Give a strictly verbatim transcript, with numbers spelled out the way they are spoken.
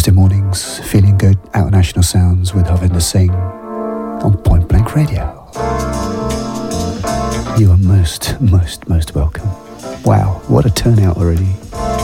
Tuesday mornings, feeling good, Out National Sounds with Harvinder Singh on Point Blank Radio. You are most, most, most welcome. Wow, what a turnout already.